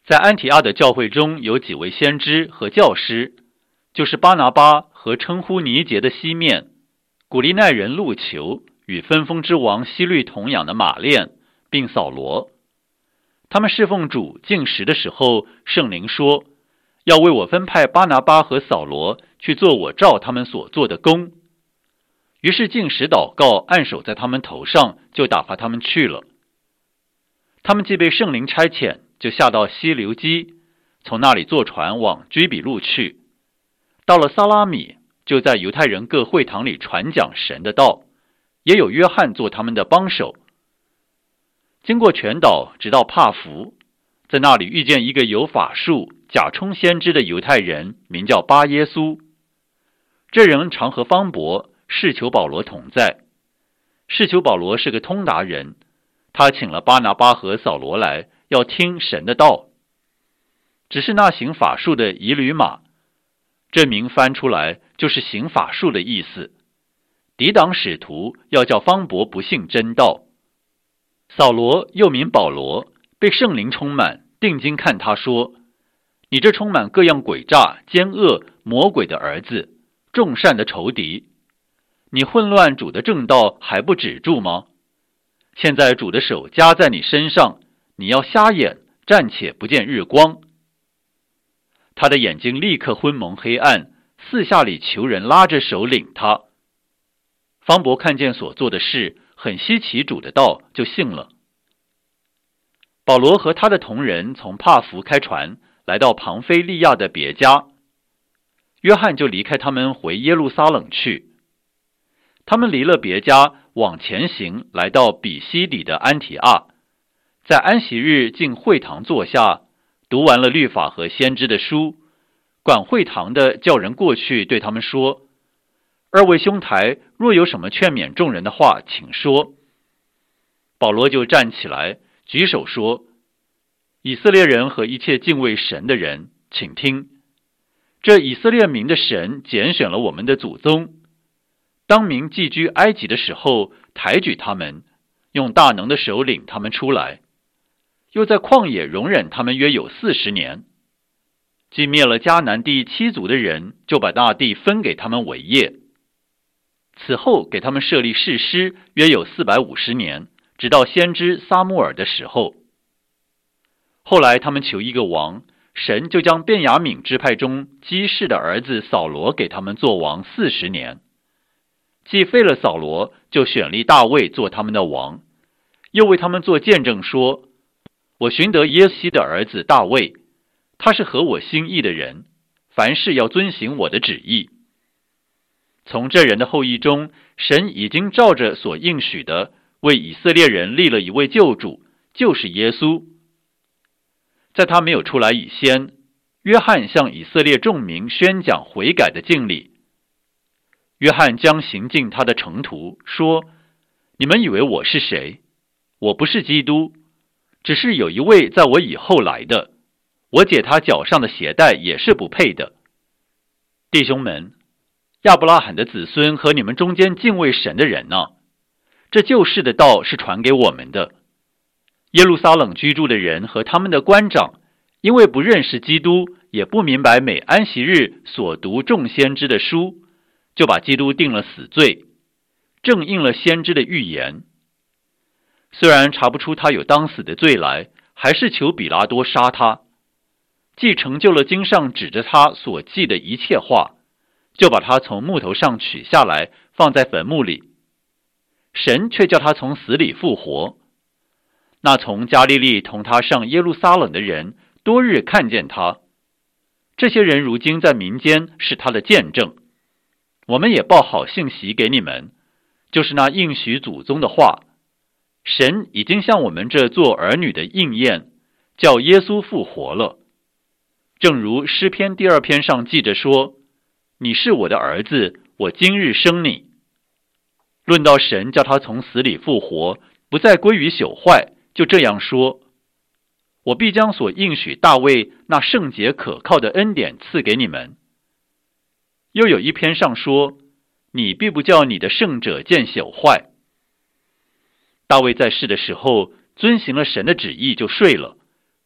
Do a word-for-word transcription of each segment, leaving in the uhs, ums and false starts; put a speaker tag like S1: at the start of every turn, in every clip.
S1: 在安提阿的教会中有几位先知和教师，就是巴拿巴和称呼尼结的西面，古利奈人路求与分封之王希律同养的马练，并扫罗。他们侍奉主进食的时候，圣灵说，要为我分派巴拿巴和扫罗去做我照他们所做的工。于是进食祷告，按手在他们头上，就打发他们去了。他们既被圣灵差遣，就下到西流基，从那里坐船往居比路去。到了撒拉米，就在犹太人各会堂里传讲神的道，也有约翰做他们的帮手。经过全岛，直到帕福，在那里遇见一个有法术、假充先知的犹太人，名叫巴耶稣。这人常和方伯、士求保罗同在。士求保罗是个通达人，他请了巴拿巴和扫罗来，要听神的道。只是那行法术的以吕马，这名翻出来就是行法术的意思，抵挡使徒，要叫方伯不信真道。扫罗又名保罗，被圣灵充满，定睛看他说，你这充满各样诡诈、奸恶、魔鬼的儿子，众善的仇敌，你混乱主的正道还不止住吗？现在主的手加在你身上，你要瞎眼，暂且不见日光。他的眼睛立刻昏蒙黑暗，四下里求人拉着手领他。方伯看见所做的事，很稀奇主的道，就信了。保罗和他的同人从帕福开船，来到庞菲利亚的别家。约翰就离开他们回耶路撒冷去。他们离了别家，往前行，来到比西底的安提阿，在安息日进会堂坐下，读完了律法和先知的书。管会堂的叫人过去对他们说，二位兄台，若有什么劝勉众人的话，请说。保罗就站起来，举手说，以色列人和一切敬畏神的人，请听，这以色列民的神拣选了我们的祖宗，当民寄居埃及的时候，抬举他们，用大能的手领他们出来，又在旷野容忍他们约有四十年。既灭了迦南地七族的人，就把那地分给他们为业。此后给他们设立士师，约有四百五十年，直到先知撒母耳的时候。后来他们求一个王，神就将便雅悯支派中基士的儿子扫罗给他们做王四十年。既废了扫罗，就选立大卫做他们的王，又为他们做见证说，我寻得耶西的儿子大卫，他是合我心意的人，凡事要遵行我的旨意。从这人的后裔中，神已经照着所应许的，为以色列人立了一位救主，就是耶稣。在他没有出来以先，约翰向以色列众民宣讲悔改的敬礼。约翰将行进他的程途，说，你们以为我是谁？我不是基督，只是有一位在我以后来的，我解他脚上的鞋带也是不配的。弟兄们，亚伯拉罕的子孙和你们中间敬畏神的人呢，这救世的道是传给我们的。耶路撒冷居住的人和他们的官长，因为不认识基督，也不明白每安息日所读众先知的书，就把基督定了死罪，正应了先知的预言。虽然查不出他有当死的罪来，还是求比拉多杀他。既成就了经上指着他所记的一切话，就把他从木头上取下来，放在坟墓里。神却叫他从死里复活。那从加利利同他上耶路撒冷的人，多日看见他。这些人如今在民间是他的见证。我们也报好信息给你们，就是那应许祖宗的话。神已经向我们这做儿女的应验，叫耶稣复活了。正如诗篇第二篇上记着说，你是我的儿子，我今日生你。论到神叫他从死里复活，不再归于朽坏，就这样说，我必将所应许大卫那圣洁可靠的恩典赐给你们。又有一篇上说，你必不叫你的圣者见朽坏。大卫在世的时候，遵行了神的旨意就睡了，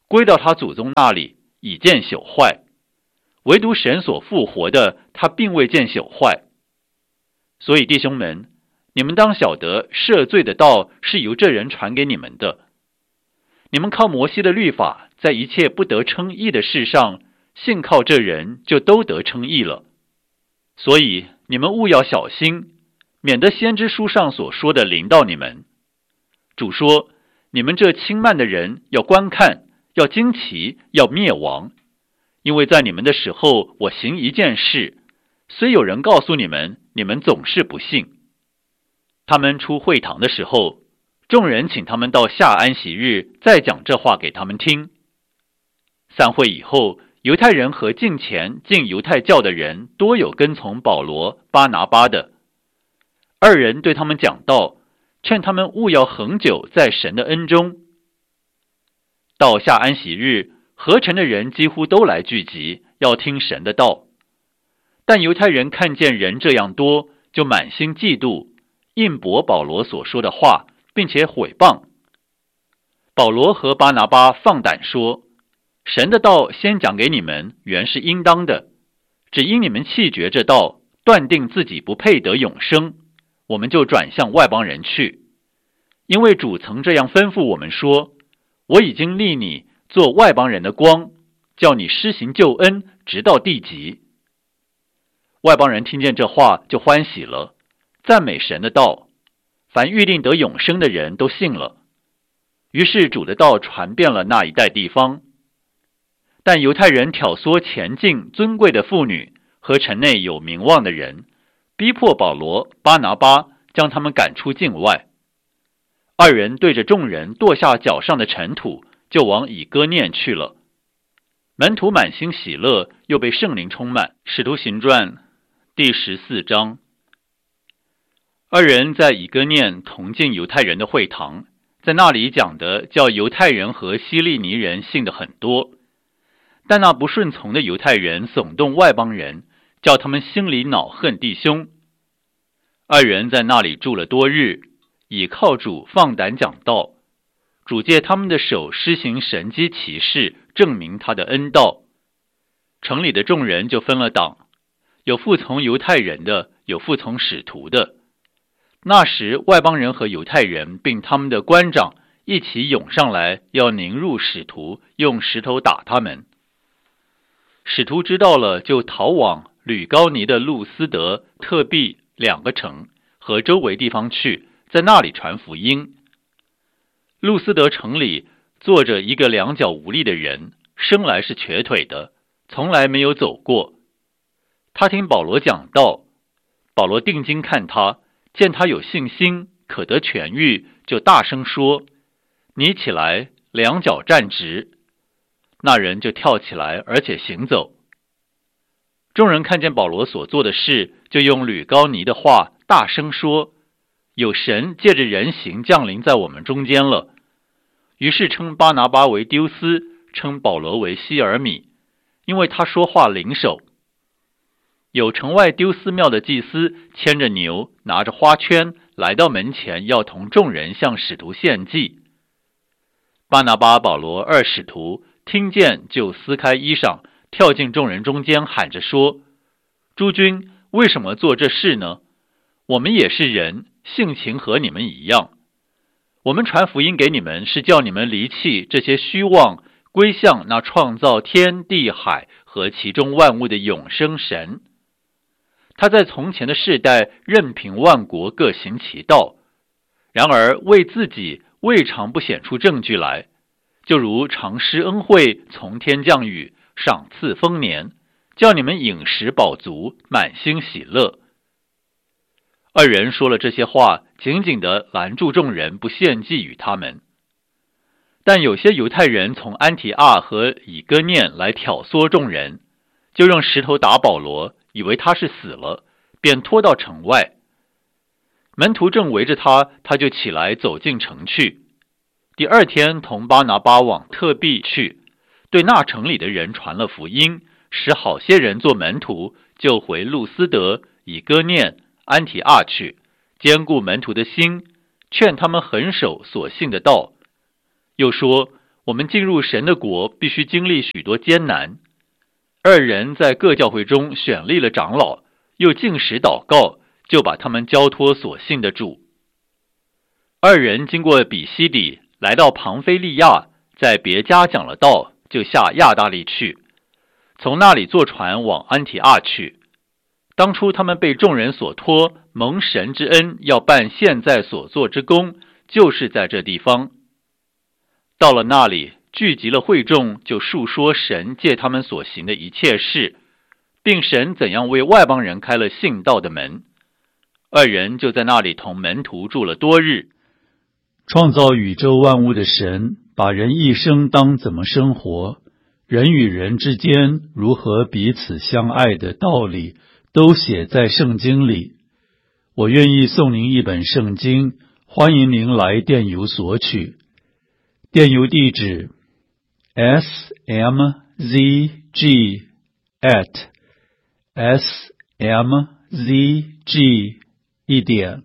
S1: 归到他祖宗那里，已见朽坏。唯独神所复活的，他并未见朽坏。所以弟兄们，你们当晓得赦罪的道是由这人传给你们的。你们靠摩西的律法，在一切不得称义的事上，信靠这人就都得称义了。所以你们务要小心，免得先知书上所说的临到你们。主说，你们这轻慢的人要观看，要惊奇，要灭亡。因为在你们的时候，我行一件事，虽有人告诉你们，你们总是不信。他们出会堂的时候，众人请他们到下安息日再讲这话给他们听。散会以后，犹太人和近前进犹太教的人多有跟从保罗、巴拿巴的。二人对他们讲道，劝他们务要恒久在神的恩中。到下安息日，合城的人几乎都来聚集，要听神的道。但犹太人看见人这样多，就满心嫉妒，印驳保罗所说的话，并且毁谤。保罗和巴拿巴放胆说，神的道先讲给你们，原是应当的，只因你们弃绝这道，断定自己不配得永生，我们就转向外邦人去。因为主曾这样吩咐我们说，我已经立你做外邦人的光，叫你施行救恩，直到地极。外邦人听见这话就欢喜了，赞美神的道，凡预定得永生的人都信了。于是主的道传遍了那一带地方。但犹太人挑唆前进尊贵的妇女和城内有名望的人，逼迫保罗、巴拿巴，将他们赶出境外。二人对着众人跺下脚上的尘土，就往以哥念去了。门徒满心喜乐，又被圣灵充满。使徒行传第十四章。二人在以哥念同进犹太人的会堂，在那里讲的叫犹太人和希利尼人信的很多。但那不顺从的犹太人耸动外邦人，叫他们心里恼恨弟兄。二人在那里住了多日，倚靠主放胆讲道。主借他们的手施行神机奇事，证明他的恩道。城里的众人就分了党，有服从犹太人的，有服从使徒的。那时外邦人和犹太人并他们的官长一起涌上来，要拧入使徒，用石头打他们。使徒知道了，就逃往吕高尼的路斯德、特庇两个城和周围地方去，在那里传福音。路斯德城里坐着一个两脚无力的人，生来是瘸腿的，从来没有走过。他听保罗讲道，保罗定睛看他，见他有信心，可得痊愈，就大声说：“你起来，两脚站直。”那人就跳起来，而且行走。众人看见保罗所做的事，就用吕高尼的话大声说：“有神借着人形降临在我们中间了。”于是称巴拿巴为丢斯，称保罗为希尔米，因为他说话灵手。有城外丢斯庙的祭司牵着牛，拿着花圈，来到门前，要同众人向使徒献祭。巴拿巴、保罗二使徒听见，就撕开衣裳，跳进众人中间，喊着说：“诸君，为什么做这事呢？我们也是人，性情和你们一样。我们传福音给你们，是叫你们离弃这些虚妄，归向那创造天地海和其中万物的永生神。他在从前的世代任凭万国各行其道，然而为自己未尝不显出证据来，就如常施恩惠，从天降雨，赏赐丰年，叫你们饮食饱足，满心喜乐。”二人说了这些话，紧紧地拦住众人，不献祭与他们。但有些犹太人从安提阿和以哥念来挑唆众人，就用石头打保罗，以为他是死了，便拖到城外。门徒正围着他，他就起来走进城去。第二天同巴拿巴往特庇去，对那城里的人传了福音，使好些人做门徒，就回路斯德、以哥念、安提阿去，坚固门徒的心，劝他们恒守所信的道。又说：“ 我们进入神的国必须经历许多艰难。二人在各教会中选立了长老，又禁食祷告，就把他们交托所信的主。二人经过比西底，来到庞菲利亚，在别家讲了道，就下亚大利去，从那里坐船往安提阿去。当初他们被众人所托，蒙神之恩，要办现在所做之功，就是在这地方。到了那里，聚集了会众，就述说神借他们所行的一切事，并神怎样为外邦人开了信道的门。二人就在那里同门徒住了多日。
S2: 创造宇宙万物的神，把人一生当怎么生活，人与人之间如何彼此相爱的道理，都写在圣经里。我愿意送您一本圣经，欢迎您来电邮索取。电邮地址 s m z g at s m z g 一点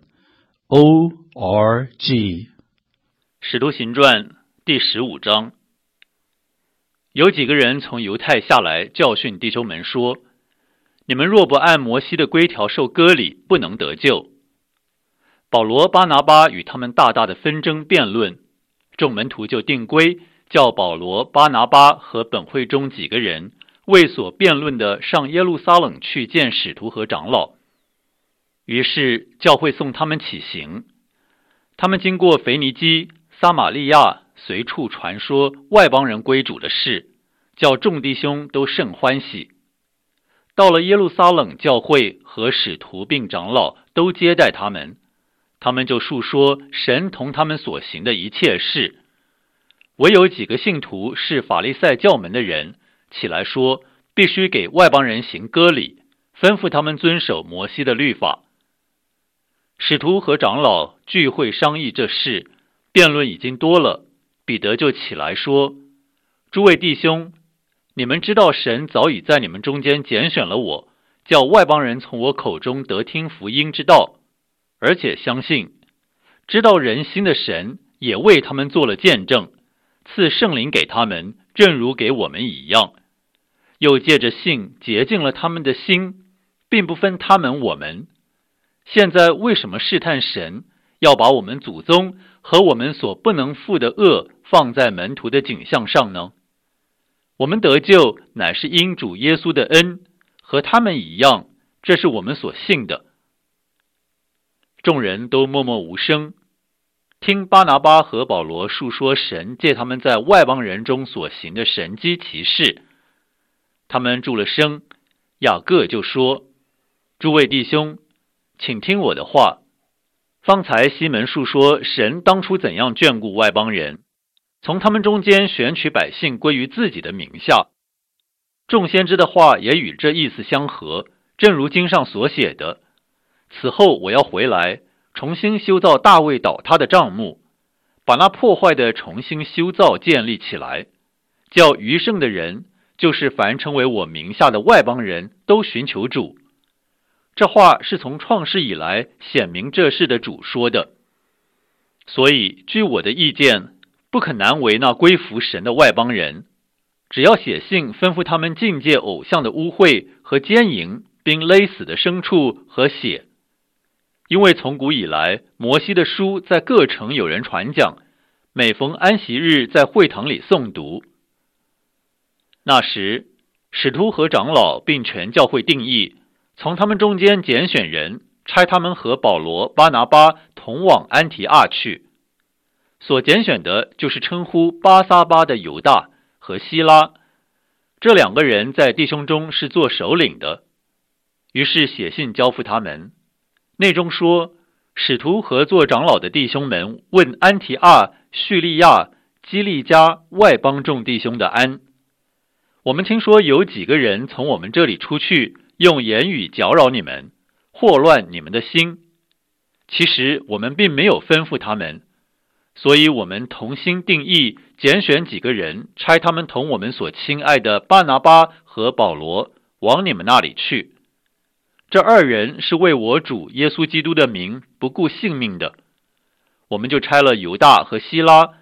S2: o r g。
S1: 使徒行传第十五章。有几个人从犹太下来，教训弟兄们说：你们若不按摩西的规条受割礼，不能得救。保罗、巴拿巴与他们大大的纷争辩论，众门徒就定规，叫保罗、巴拿巴和本会中几个人为所辩论的上耶路撒冷去见使徒和长老。于是教会送他们起行。他们经过腓尼基、撒玛利亚，随处传说外邦人归主的事，叫众弟兄都甚欢喜。到了耶路撒冷，教会和使徒并长老都接待他们，他们就述说神同他们所行的一切事。唯有几个信徒是法利赛教门的人，起来说必须给外邦人行割礼，吩咐他们遵守摩西的律法。使徒和长老聚会商议这事，辩论已经多了，彼得就起来说：诸位弟兄，你们知道神早已在你们中间拣选了我，叫外邦人从我口中得听福音之道，而且相信知道人心的神也为他们做了见证，赐圣灵给他们，正如给我们一样，又借着信洁净了他们的心，并不分他们我们。现在为什么试探神，要把我们祖宗和我们所不能负的恶放在门徒的景象上呢？我们得救乃是因主耶稣的恩，和他们一样，这是我们所信的。众人都默默无声，听巴拿巴和保罗述说神借他们在外邦人中所行的神迹奇事。他们住了声，雅各就说：诸位弟兄，请听我的话。方才西门述说神当初怎样眷顾外邦人，从他们中间选取百姓归于自己的名下。众先知的话也与这意思相合，正如经上所写的：此后我要回来，重新修造大卫倒塌的帐幕，把那破坏的重新修造建立起来，叫余剩的人，就是凡称为我名下的外邦人，都寻求主。这话是从创世以来显明这事的主说的。所以据我的意见，不可难为那归服神的外邦人，只要写信吩咐他们禁戒偶像的污秽和奸淫，并勒死的牲畜和血。因为从古以来，摩西的书在各城有人传讲，每逢安息日在会堂里诵读。那时使徒和长老并全教会定义，从他们中间拣选人，差他们和保罗、巴拿巴同往安提阿去。所拣选的就是称呼巴撒巴的犹大和希拉，这两个人在弟兄中是做首领的。于是写信交付他们，内中说：使徒和做长老的弟兄们问安提阿、叙利亚、基利家外邦众弟兄的安。我们听说有几个人从我们这里出去，用言语搅扰你们，祸乱你们的心。其实我们并没有吩咐他们，所以我们同心定义，拣选几个人，差他们同我们所亲爱的巴拿巴和保罗往你们那里去。这二人是为我主耶稣基督的名不顾性命的。我们就差了犹大和希拉，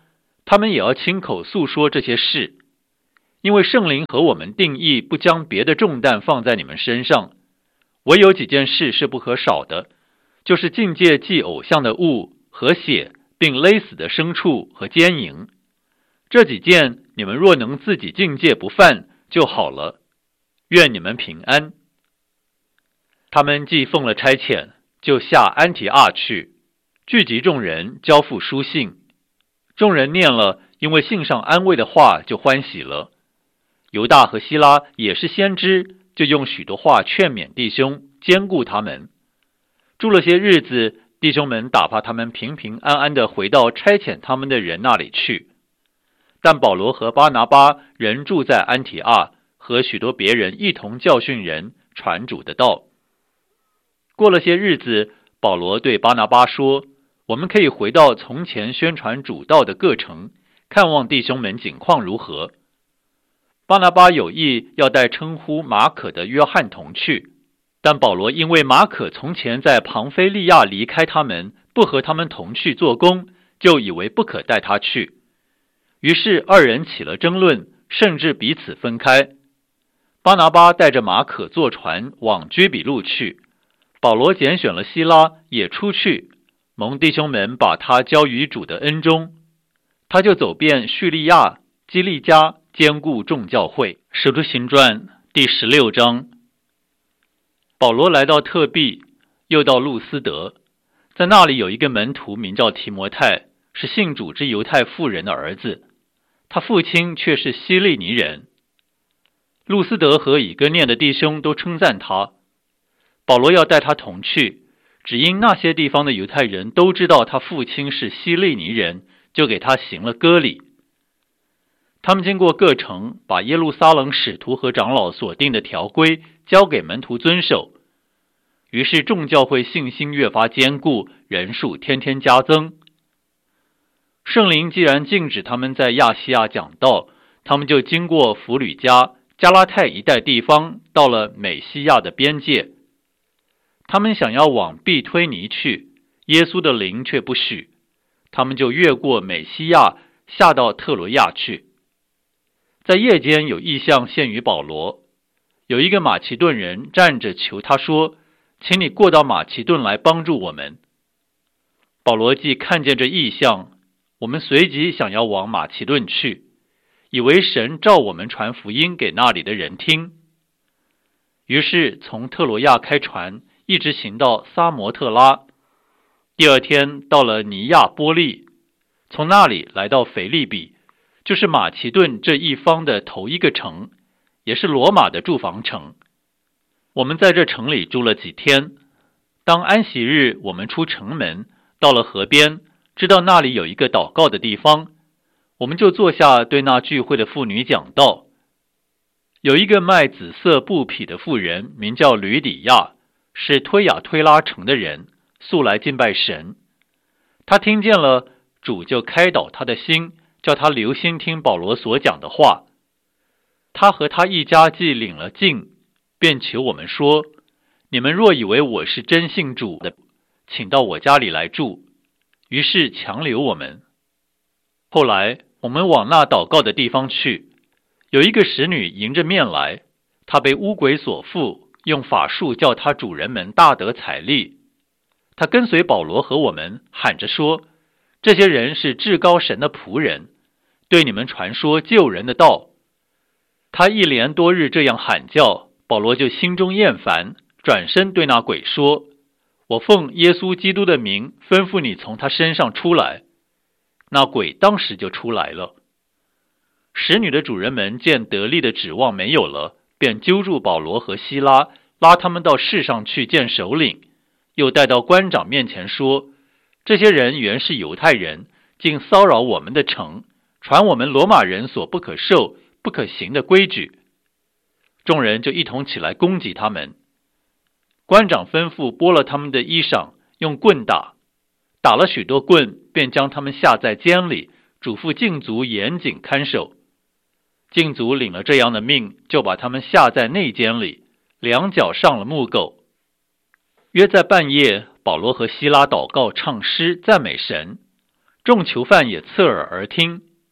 S1: 他们也要亲口诉说这些事，因为圣灵和我们定义不将别的重担放在你们身上，唯有几件事是不可少的，就是境界祭偶像的物和血，并勒死的牲畜和奸淫。这几件你们若能自己境界不犯就好了，愿你们平安。他们既奉了差遣，就下安提阿去，聚集众人，交付书信。众人念了，因为信上安慰的话，就欢喜了。犹大和希拉也是先知，就用许多话劝勉弟兄，坚固他们。住了些日子，弟兄们打发他们平平安安地回到差遣他们的人那里去。但保罗和巴拿巴仍住在安提阿，和许多别人一同教训人，传主的道。过了些日子，保罗对巴拿巴说，我们可以回到从前宣传主道的各城，看望弟兄们景况如何。巴拿巴有意要带称呼马可的约翰同去，但保罗因为马可从前在庞菲利亚离开他们，不和他们同去做工，就以为不可带他去。于是二人起了争论，甚至彼此分开。巴拿巴带着马可坐船往居比路去，保罗拣选了希拉也出去，蒙弟兄们把他交于主的恩中。他就走遍叙利亚、基利家，兼顾众教会。使徒行传第十六章。保罗来到特庇，又到路斯德，在那里有一个门徒名叫提摩太，是信主之犹太妇人的儿子，他父亲却是希利尼人。路斯德和以哥念的弟兄都称赞他。保罗要带他同去，只因那些地方的犹太人都知道他父亲是希利尼人，就给他行了割礼。他们经过各城，把耶路撒冷使徒和长老所定的条规交给门徒遵守。于是众教会信心越发坚固，人数天天加增。圣灵既然禁止他们在亚细亚讲道，他们就经过弗吕加、加拉太一带地方，到了美西亚的边界。他们想要往庇推尼去，耶稣的灵却不许，他们就越过美西亚，下到特罗亚去。在夜间有异象现于保罗，有一个马其顿人站着求他说，请你过到马其顿来帮助我们。保罗既看见这异象，我们随即想要往马其顿去，以为神召我们传福音给那里的人听。于是从特罗亚开船，一直行到撒摩特拉。第二天到了尼亚波利，从那里来到腓利比，就是马其顿这一方的头一个城，也是罗马的住房城。我们在这城里住了几天。当安息日，我们出城门，到了河边，知道那里有一个祷告的地方，我们就坐下对那聚会的妇女讲道。有一个卖紫色布匹的妇人，名叫吕底亚，是推雅推拉城的人，素来敬拜神。他听见了，主就开导他的心，叫他留心听保罗所讲的话。他和他一家既领了禁，便求我们说，你们若以为我是真信主的，请到我家里来住。于是强留我们。后来我们往那祷告的地方去，有一个使女迎着面来，她被污鬼所附，用法术叫她主人们大得财力。她跟随保罗和我们，喊着说，这些人是至高神的仆人，对你们传说救人的道。她一连多日这样喊叫，保罗就心中厌烦，转身对那鬼说，我奉耶稣基督的名吩咐你从他身上出来。那鬼当时就出来了。使女的主人们见得力的指望没有了，便揪住保罗和希拉，拉他们到市上去见首领，又带到官长面前说，这些人原是犹太人，竟骚扰我们的城，传我们罗马人所不可受不可行的规矩。众人就一同起来攻击他们。官长吩咐剥了他们的衣裳，用棍打，打了许多棍，便将他们下在监里，嘱咐禁足严谨看守。禁足领了这样的命，就把他们下在内监里，两脚上了木狗。约在半夜，保罗和希拉祷告唱诗赞美神，众囚犯也侧耳而听，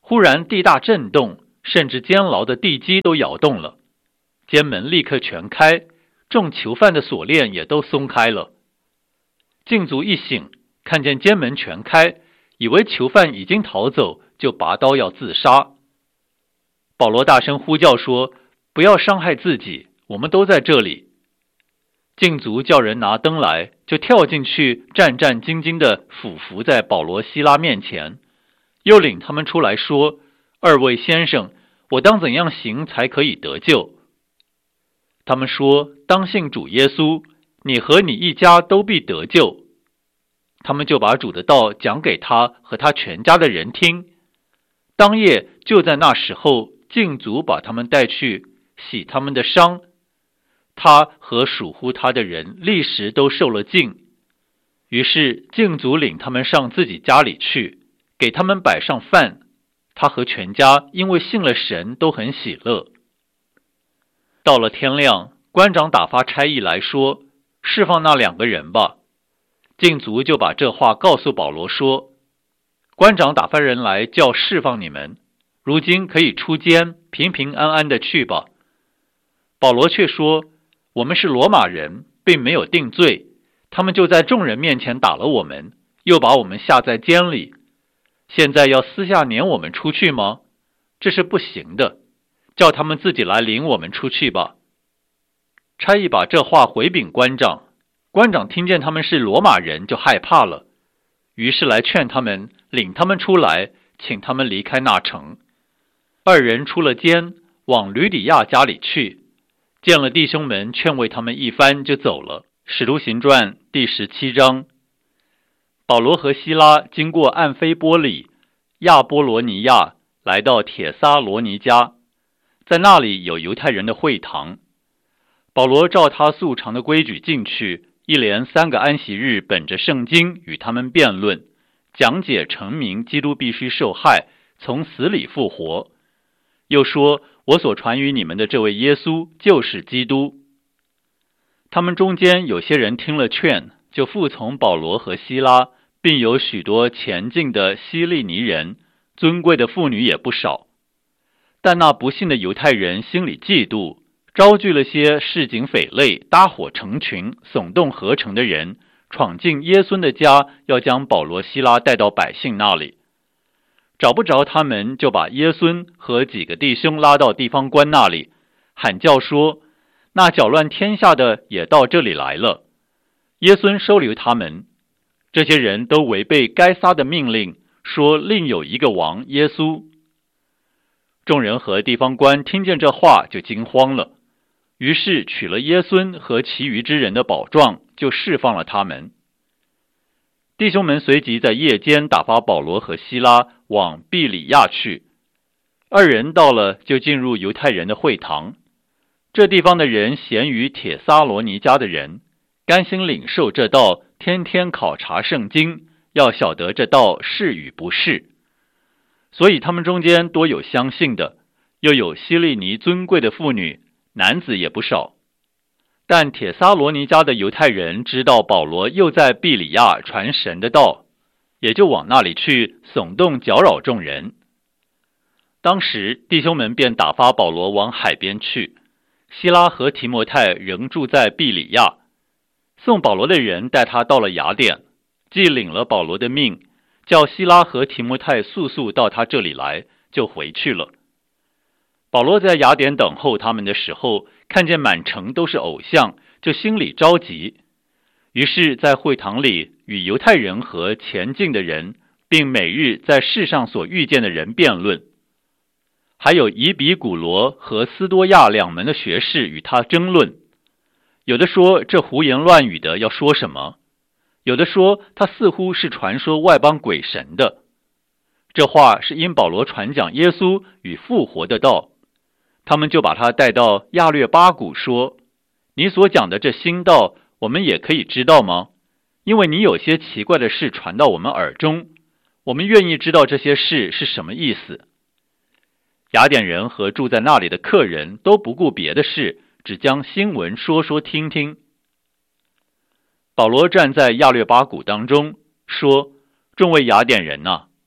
S1: 忽然地大震动，甚至监牢的地基都摇动了，监门立刻全开，众囚犯的锁链也都松开了。禁卒一醒，看见监门全开，以为囚犯已经逃走，就拔刀要自杀。保罗大声呼叫说：不要伤害自己，我们都在这里。禁卒叫人拿灯来，就跳进去，战战兢兢地俯伏在保罗西拉面前，又领他们出来说：二位先生，我当怎样行才可以得救？他们说：当信主耶稣，你和你一家都必得救。他们就把主的道讲给他和他全家的人听。当夜就在那时候，禁卒把他们带去洗他们的伤，他和属乎他的人立时都受了禁。于是禁卒领他们上自己家里去，给他们摆上饭。他和全家因为信了神，都很喜乐。到了天亮，官长打发差役来说：释放那两个人吧。禁卒就把这话告诉保罗说：官长打发人来叫释放你们，如今可以出监，平平安安的去吧。保罗却说：我们是罗马人，并没有定罪，他们就在众人面前打了我们，又把我们下在监里，现在要私下撵我们出去吗？这是不行的，叫他们自己来领我们出去吧。差役把这话回禀官长，官长听见他们是罗马人，就害怕了，于是来劝他们，领他们出来，请他们离开那城。二人出了监，往吕底亚家里去，见了弟兄们，劝慰他们一番，就走了。使徒行传第十七章。保罗和希拉经过暗菲波里、亚波罗尼亚，来到帖撒罗尼迦，在那里有犹太人的会堂。保罗照他素常的规矩进去，一连三个安息日，本着圣经与他们辩论，讲解陈明基督必须受害，从死里复活。又说：我所传于你们的这位耶稣就是基督。他们中间有些人听了劝，就服从保罗和希拉，并有许多前进的希利尼人，尊贵的妇女也不少。但那不信的犹太人心里嫉妒，招聚了些市井匪类，搭伙成群，耸动合成的人，闯进耶稣的家，要将保罗希拉带到百姓那里。找不着他们，就把耶稣和几个弟兄拉到地方官那里，喊叫说：那搅乱天下的也到这里来了。耶稣收留他们。这些人都违背该撒的命令，说另有一个王耶稣。众人和地方官听见这话，就惊慌了，于是取了耶稣和其余之人的宝状，就释放了他们。弟兄们随即在夜间打发保罗和希拉往庇里亚去。二人到了，就进入犹太人的会堂。这地方的人咸于帖撒罗尼迦的人，甘心领受这道，天天考察圣经，要晓得这道是与不是。所以他们中间多有相信的，又有希利尼尊贵的妇女，男子也不少。但帖撒罗尼迦的犹太人知道保罗又在庇里亚传神的道，也就往那里去，耸动搅扰众人。当时弟兄们便打发保罗往海边去，希拉和提摩太仍住在庇里亚。送保罗的人带他到了雅典，既领了保罗的命，叫希拉和提摩太速速到他这里来，就回去了。保罗在雅典等候他们的时候，看见满城都是偶像，就心里着急。于是在会堂里与犹太人和前进的人，并每日在世上所遇见的人辩论。还有以比古罗和斯多亚两门的学士与他争论，有的说这胡言乱语的要说什么，有的说他似乎是传说外邦鬼神的。这话是因保罗传讲耶稣与复活的道。他们就把他带到亚略巴谷，说：你所讲的这新道，我们也可以知道吗？因为你有些奇怪的事传到我们耳中，我们愿意知道这些事是什么意思。雅典人和住在那里的客人都不顾别的事，只将新闻说说听听。保罗站在亚略巴谷当中，说：众位雅典人啊，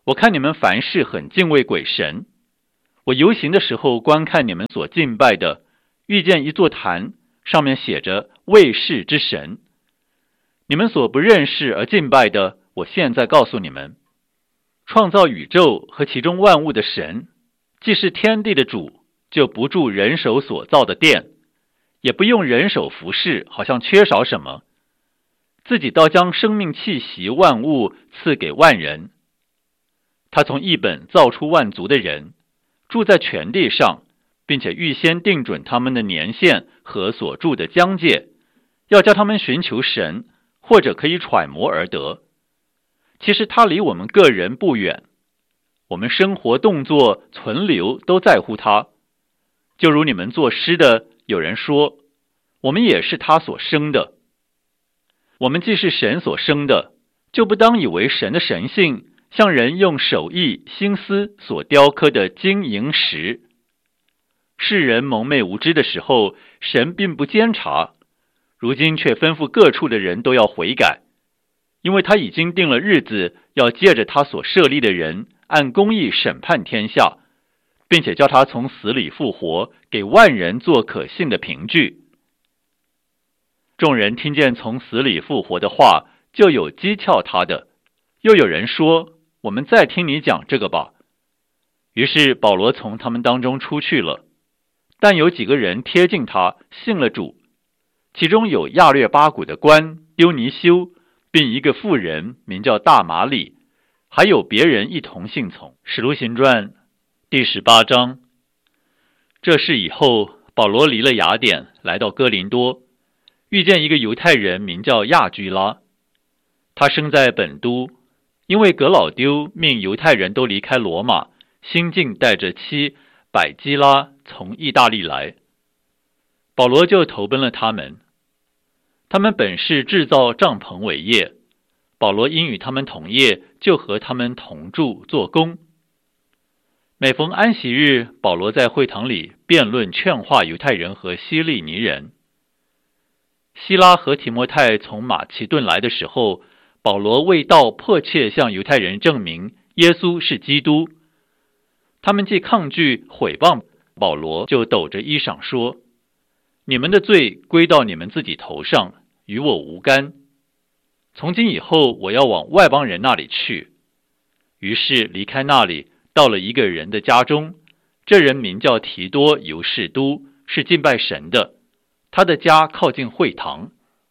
S1: 我看你们凡事很敬畏鬼神。我游行的时候观看你们所敬拜的，遇见一座坛，上面写着卫士之神。你们所不认识而敬拜的，我现在告诉你们，创造宇宙和其中万物的神，既是天地的主，就不住人手所造的殿，也不用人手服侍，好像缺少什么，自己倒将生命气息万物赐给万人。他从一本造出万族的人，住在全地上，并且预先定准他们的年限和所住的疆界，要叫他们寻求神，或者可以揣摩而得。其实他离我们个人不远，我们生活动作存留都在乎他。就如你们作诗的，有人说，我们也是他所生的。我们既是神所生的，就不当以为神的神性像人用手艺心思所雕刻的金银石。世人蒙昧无知的时候，神并不监察，如今却吩咐各处的人都要悔改，因为他已经定了日子，要借着他所设立的人按公义审判天下，并且叫他从死里复活，给万人做可信的凭据。众人听见从死里复活的话，就有讥诮他的，又有人说，我们再听你讲这个吧。于是保罗从他们当中出去了，但有几个人贴近他，信了主，其中有亚略巴谷的官丢尼修，并一个妇人名叫大马里，还有别人一同信从。使徒行传第十八章。这事以后，保罗离了雅典，来到哥林多，遇见一个犹太人名叫亚居拉，他生在本都，因为革老丢命犹太人都离开罗马，新近带着妻百基拉从意大利来，保罗就投奔了他们。他们本是制造帐篷为业，保罗因与他们同业，就和他们同住做工。每逢安息日，保罗在会堂里辩论劝化犹太人和希利尼人。希拉和提摩太从马其顿来的时候，保罗为道迫切向犹太人证明耶稣是基督。他们既抗拒毁谤保罗，就抖着衣裳说，你们的罪归到你们自己头上，与我无干。从今以后，我要往外邦人那里去。于是离开那里，到了一个人的家中，这人名叫提多犹士都，是敬拜神的，他的家靠近会堂。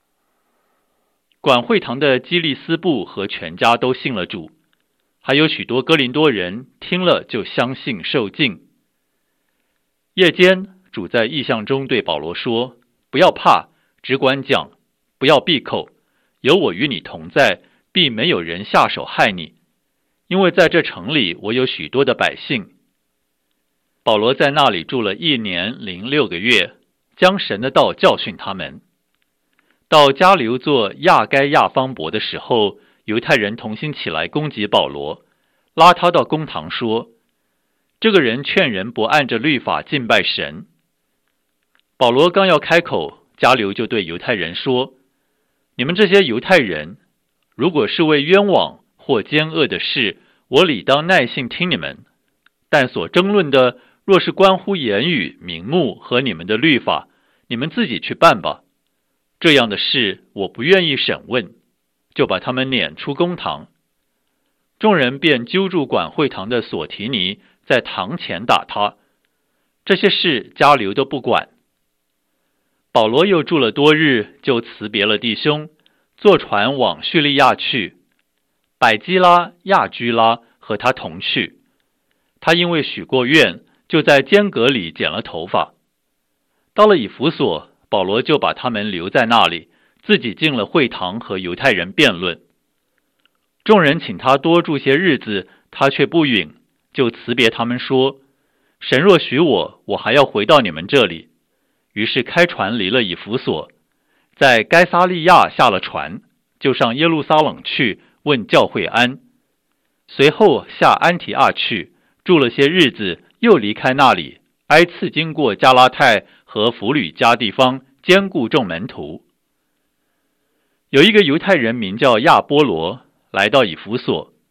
S1: 管会堂的基利斯布和全家都信了主，还有许多哥林多人听了就相信受浸。夜间，主在异象中对保罗说，不要怕，只管讲，不要闭口，有我与你同在，必没有人下手害你，因为在这城里我有许多的百姓。保罗在那里住了一年零六个月，将神的道教训他们。到加流做亚该亚方伯的时候，犹太人同心起来攻击保罗，拉他到公堂说，这个人劝人不按着律法敬拜神。保罗刚要开口，加流就对犹太人说，你们这些犹太人，如果是为冤枉或奸恶的事，我理当耐性听你们，但所争论的若是关乎言语、名目和你们的律法，你们自己去办吧。这样的事我不愿意审问，就把他们撵出公堂。众人便揪住管会堂的索提尼，在堂前打他。这些事加流都不管。保罗又住了多日，就辞别了弟兄，坐船往叙利亚去。百基拉、亚居拉和他同去。他因为许过愿，就在间隔里剪了头发。到了以弗所，保罗就把他们留在那里，自己进了会堂和犹太人辩论。众人请他多住些日子，他却不允，就辞别他们说，神若许我，我还要回到你们这里。于是开船离了以弗所，在该撒利亚下了船，就上耶路撒冷去，问教会安。随后下安提阿去，住了些日子，又离开那里，挨次经过加拉太和弗吕家地方，兼顾众门徒。有一个犹太人名叫亚波罗，来到以弗所，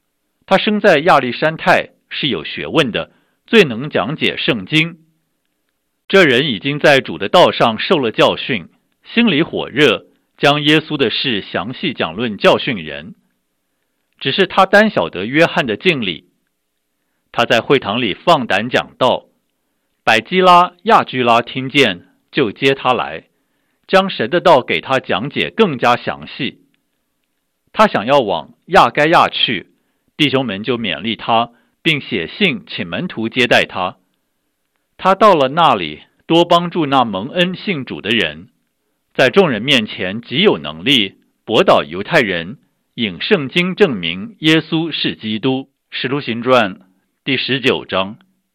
S1: 他生在亚历山泰，是有学问的，最能讲解圣经。这人已经在主的道上受了教训，心里火热，将耶稣的事详细讲论教训人。只是他单晓得约翰的敬礼，他在会堂里放胆讲道，百基拉、亚居拉听见，就接他来，将神的道给他讲解更加详细。他想要往亚该亚去，弟兄们就勉励他，并写信请门徒接待他。他到了那里，多帮助那蒙恩信主的人，在众人面前极有能力，驳倒犹太人，引圣经证明耶稣是基督。使徒行传第十九章。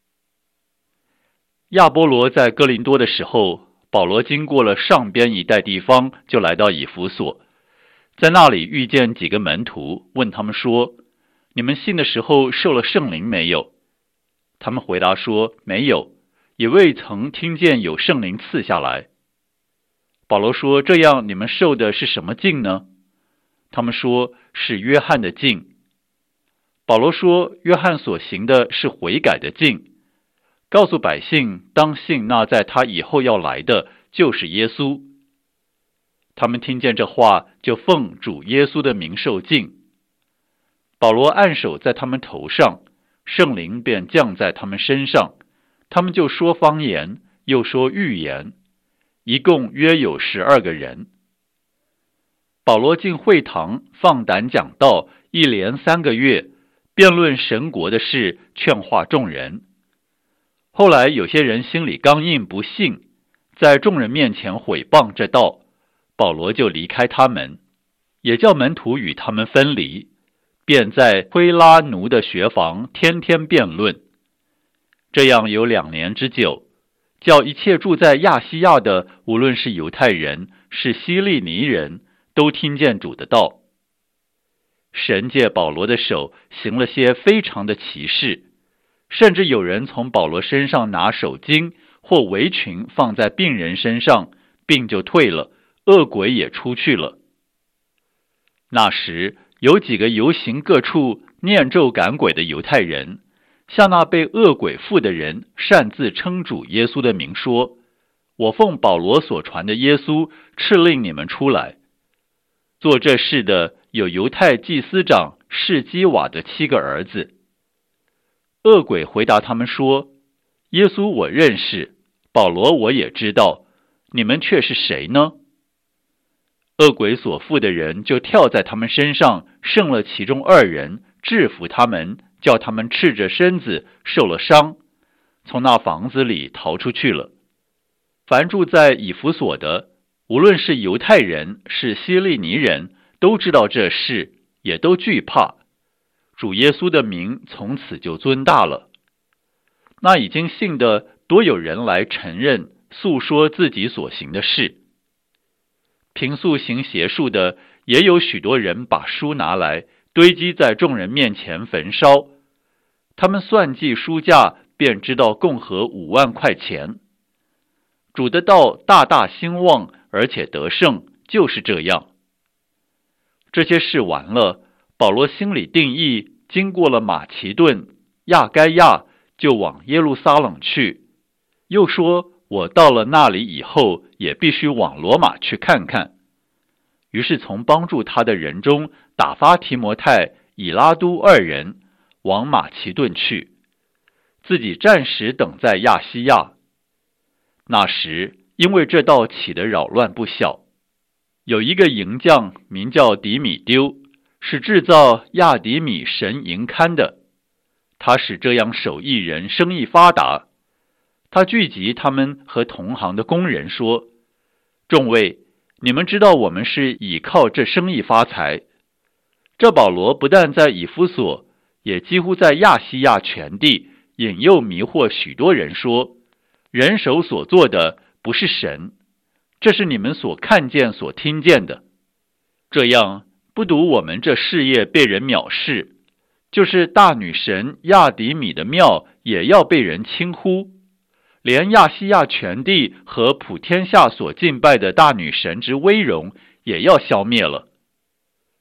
S1: 亚波罗在哥林多的时候，保罗经过了上边一带地方，就来到以弗所，在那里遇见几个门徒，问他们说：你们信的时候受了圣灵没有？他们回答说：没有，也未曾听见有圣灵赐下来。保罗说：这样你们受的是什么禁呢？他们说：是约翰的禁。保罗说：约翰所行的是悔改的禁，告诉百姓当信那在他以后要来的就是耶稣。他们听见这话，就奉主耶稣的名受禁。保罗按手在他们头上，圣灵便降在他们身上，他们就说方言，又说预言，一共约有十二个人。保罗进会堂，放胆讲道，一连三个月，辩论神国的事，劝化众人。后来有些人心里刚硬，不信，在众人面前毁谤这道，保罗就离开他们，也叫门徒与他们分离，便在灰拉奴的学房天天辩论。这样有两年之久，叫一切住在亚细亚的，无论是犹太人，是希利尼人，都听见主的道。神借保罗的手行了些非常的奇事，甚至有人从保罗身上拿手巾或围裙放在病人身上，病就退了，恶鬼也出去了。那时有几个游行各处念咒赶鬼的犹太人，向那被恶鬼附的人擅自称主耶稣的名说：我奉保罗所传的耶稣敕令你们出来。做这事的有犹太祭司长士基瓦的七个儿子。恶鬼回答他们说：耶稣我认识，保罗我也知道，你们却是谁呢？恶鬼所附的人就跳在他们身上，胜了其中二人，制服他们，叫他们赤着身子，受了伤，从那房子里逃出去了。凡住在以弗所的，无论是犹太人是希利尼人，都知道这事，也都惧怕。主耶稣的名从此就尊大了。那已经信的多有人来承认，诉说自己所行的事。平素行邪术的，也有许多人把书拿来，堆积在众人面前焚烧。他们算计书价，便知道共合五万块钱。主的道大大兴旺，而且得胜，就是这样。这些事完了，保罗心里定义，经过了马其顿、亚该亚，就往耶路撒冷去。又说，我到了那里以后，也必须往罗马去看看。于是从帮助他的人中打发提摩太、以拉都二人往马其顿去，自己暂时等在亚细亚。那时因为这道起的扰乱不小，有一个营匠名叫底米丢，是制造亚底米神银龛的，他使这样手艺人生意发达。他聚集他们和同行的工人说：众位，你们知道我们是倚靠这生意发财。这保罗不但在以弗所，也几乎在亚细亚全地引诱迷惑许多人说，人手所做的不是神，这是你们所看见所听见的。这样不独我们这事业被人藐视，就是大女神亚底米的庙也要被人轻忽，连亚细亚全地和普天下所敬拜的大女神之威荣也要消灭了。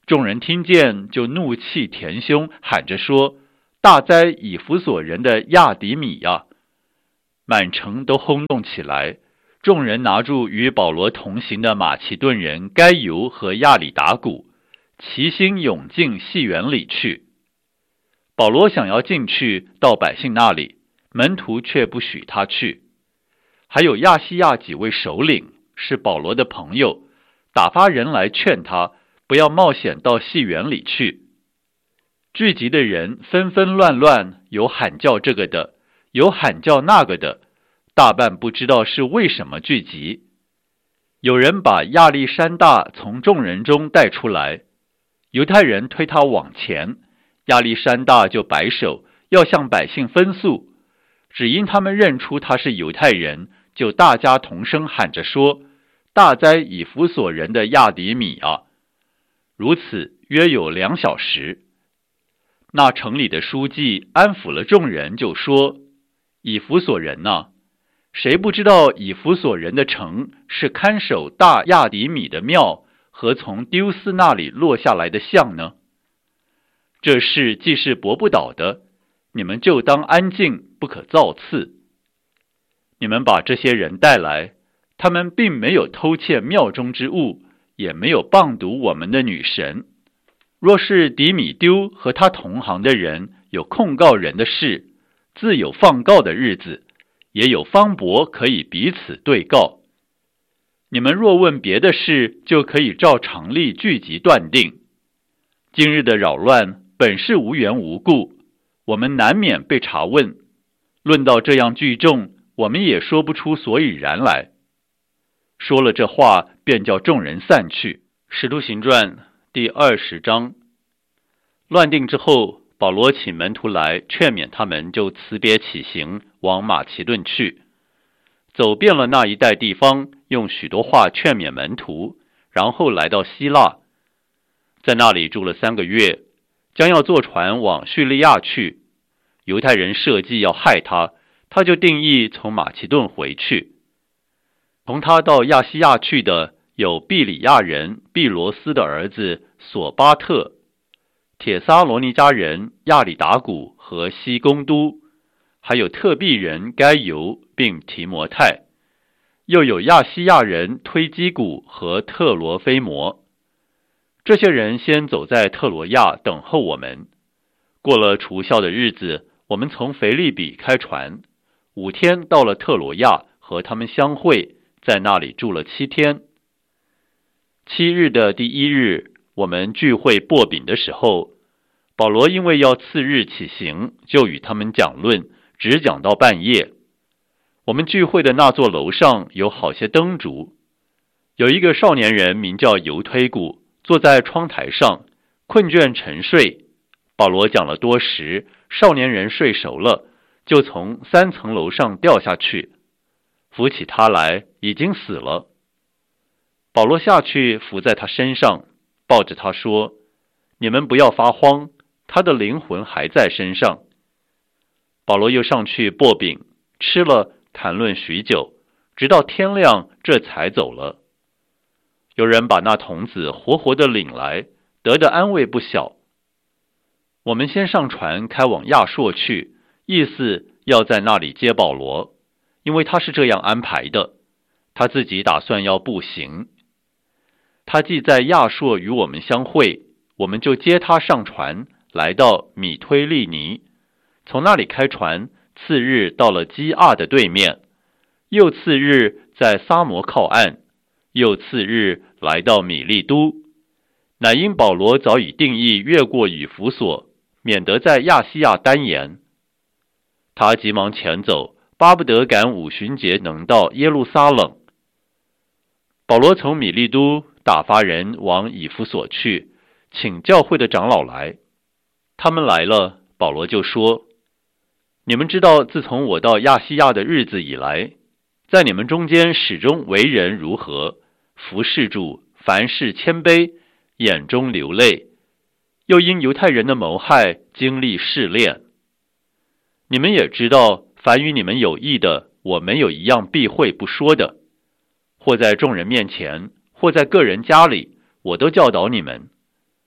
S1: 众人听见，就怒气填胸，喊着说：大哉以弗所人的亚底米呀！满城都轰动起来。众人拿住与保罗同行的马其顿人该犹和亚里达古，齐心涌进戏园里去。保罗想要进去到百姓那里，门徒却不许他去。还有亚细亚几位首领是保罗的朋友，打发人来劝他不要冒险到戏园里去。聚集的人纷纷乱乱，有喊叫这个的，有喊叫那个的，大半不知道是为什么聚集。有人把亚历山大从众人中带出来，犹太人推他往前，亚历山大就摆手要向百姓分诉，只因他们认出他是犹太人，就大家同声喊着说：大哉以弗所人的亚底米啊！如此约有两小时。那城里的书记安抚了众人，就说：以弗所人哪、啊，谁不知道以弗所人的城是看守大亚底米的庙和从丢斯那里落下来的像呢？这事既是驳不倒的，你们就当安静，不可造次。你们把这些人带来，他们并没有偷窃庙中之物，也没有谤读我们的女神。若是底米丢和他同行的人有控告人的事，自有放告的日子，也有方伯可以彼此对告。你们若问别的事，就可以照常例聚集断定。今日的扰乱本是无缘无故，我们难免被查问。论到这样聚众，我们也说不出所以然来。说了这话，便叫众人散去。使徒行传第二十章。乱定之后，保罗请门徒来劝勉他们，就辞别起行，往马其顿去。走遍了那一带地方，用许多话劝勉门徒，然后来到希腊，在那里住了三个月，将要坐船往叙利亚去。犹太人设计要害他，他就定义从马其顿回去。同他到亚细亚去的有毕里亚人毕罗斯的儿子索巴特、铁撒罗尼迦人亚里达古和西公都，还有特庇人该犹并提摩太，又有亚细亚人推基古和特罗菲摩。这些人先走在特罗亚等候我们。过了除酵的日子，我们从腓利比开船，五天到了特罗亚，和他们相会，在那里住了七天。七日的第一日，我们聚会擘饼的时候，保罗因为要次日起行，就与他们讲论，只讲到半夜。我们聚会的那座楼上有好些灯烛，有一个少年人名叫犹推古，坐在窗台上，困倦沉睡。保罗讲了多时，少年人睡熟了，就从三层楼上掉下去，扶起他来，已经死了。保罗下去伏在他身上，抱着他说：你们不要发慌，他的灵魂还在身上。保罗又上去擘饼，吃了，谈论许久，直到天亮，这才走了。有人把那童子活活的领来，得的安慰不小。我们先上船开往亚朔去，意思要在那里接保罗，因为他是这样安排的，他自己打算要步行。他既在亚朔与我们相会，我们就接他上船，来到米推利尼，从那里开船，次日到了基亚的对面，又次日在撒摩靠岸，又次日来到米利都。乃因保罗早已定义越过以弗所，免得在亚细亚单言。他急忙前走，巴不得赶五旬节能到耶路撒冷。保罗从米利都打发人往以弗所去，请教会的长老来。他们来了，保罗就说：你们知道，自从我到亚细亚的日子以来，在你们中间始终为人如何，服侍主，凡事谦卑，眼中流泪，又因犹太人的谋害经历试炼。你们也知道，凡与你们有益的，我没有一样避讳不说的，或在众人面前，或在个人家里，我都教导你们。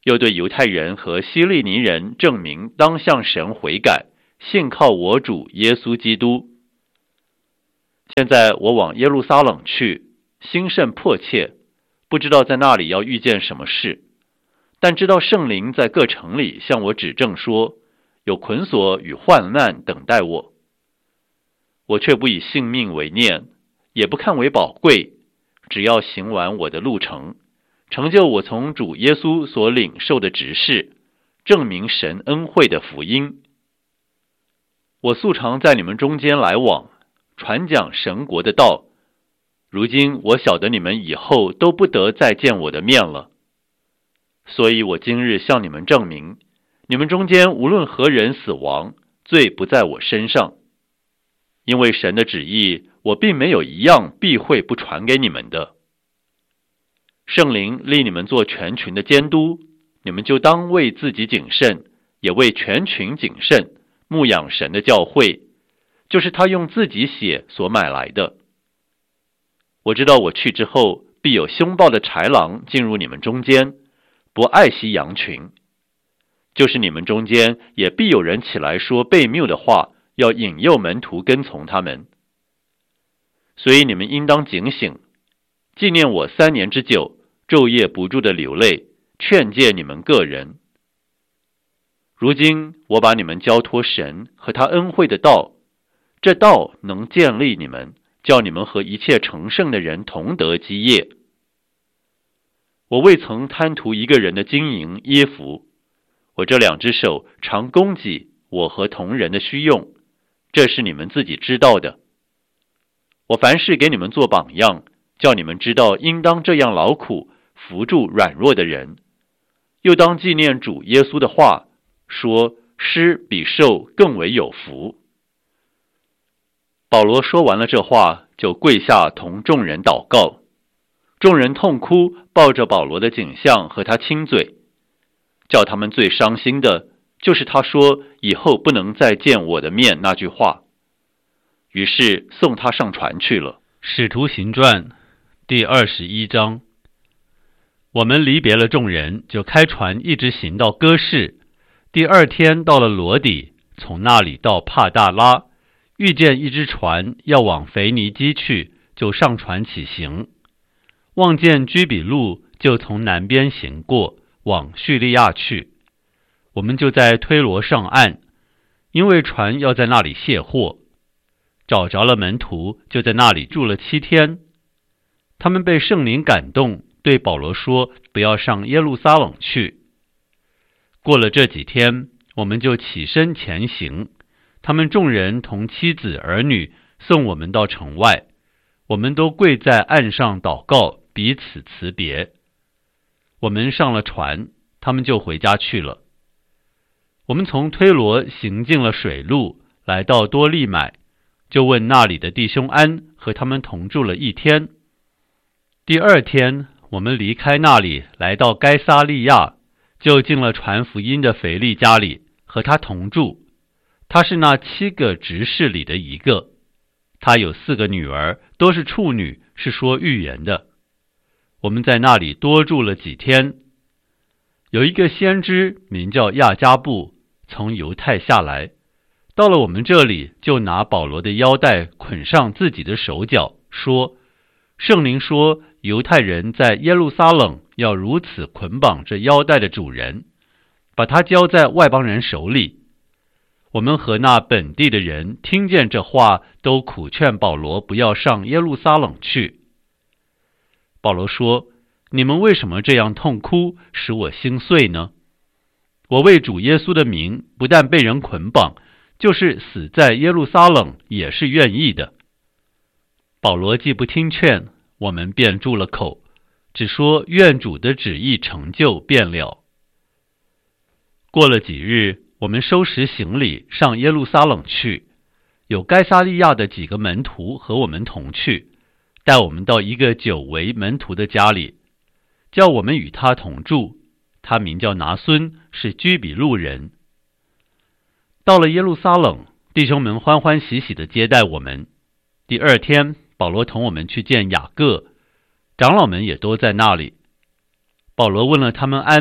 S1: 又对犹太人和希利尼人证明当向神悔改，信靠我主耶稣基督。现在我往耶路撒冷去，心甚迫切，不知道在那里要遇见什么事，但知道圣灵在各城里向我指证说，有捆锁与患难等待我。我却不以性命为念，也不看为宝贵，只要行完我的路程，成就我从主耶稣所领受的职事，证明神恩惠的福音。我素常在你们中间来往，传讲神国的道，如今我晓得你们以后都不得再见我的面了。所以我今日向你们证明，你们中间无论何人死亡，罪不在我身上。因为神的旨意，我并没有一样避讳不传给你们的。圣灵立你们做全群的监督，你们就当为自己谨慎，也为全群谨慎，牧养神的教会，就是他用自己血所买来的。我知道我去之后，必有凶暴的豺狼进入你们中间，不爱惜羊群。就是你们中间也必有人起来说悖谬的话，要引诱门徒跟从他们。所以你们应当警醒，纪念我三年之久，昼夜不住的流泪，劝诫你们个人。如今我把你们交托神和他恩惠的道，这道能建立你们，叫你们和一切成圣的人同得基业。我未曾贪图一个人的金银衣服，我这两只手常供给我和同人的需用，这是你们自己知道的。我凡事给你们做榜样，叫你们知道应当这样劳苦，扶助软弱的人，又当纪念主耶稣的话，说施比受更为有福。保罗说完了这话，就跪下同众人祷告。众人痛哭，抱着保罗的颈项和他亲嘴。叫他们最伤心的，就是他说以后不能再见我的面那句话。于是送他上船去了。
S2: 使徒行传第二十一章。我们离别了众人，就开船一直行到哥士。第二天到了罗底，从那里到帕大拉，遇见一只船要往腓尼基去，就上船起行。望见居比路，就从南边行过，往叙利亚去。我们就在推罗上岸，因为船要在那里卸货。找着了门徒，就在那里住了七天。他们被圣灵感动，对保罗说，不要上耶路撒冷去。过了这几天，我们就起身前行。他们众人同妻子儿女送我们到城外，我们都跪在岸上祷告，彼此辞别。我们上了船，他们就回家去了。我们从推罗行进了水路，来到多利买，就问那里的弟兄安，和他们同住了一天。第二天，我们离开那里，来到该撒利亚，就进了传福音的腓力家里，和他同住。他是那七个执事里的一个，他有四个女儿，都是处女，是说预言的。我们在那里多住了几天。有一个先知名叫亚加布，从犹太下来，到了我们这里，就拿保罗的腰带捆上自己的手脚，说，圣灵说犹太人在耶路撒冷要如此捆绑这腰带的主人，把他交在外邦人手里。我们和那本地的人听见这话，都苦劝保罗不要上耶路撒冷去。保罗说，你们为什么这样痛哭，使我心碎呢？我为主耶稣的名，不但被人捆绑，就是死在耶路撒冷也是愿意的。保罗既不听劝，我们便住了口，只说愿主的旨意成就便了。过了几日，我们收拾行李上耶路撒冷去，有该撒利亚的几个门徒和我们同去，带我们到一个久为门徒的家里，叫我们与他同住。他名叫拿孙，是居比路人。到了耶路撒冷，弟兄们欢欢喜喜地接待我们。第二天，保罗同我们去见雅各，长老们也都在那里。保罗问了他们安，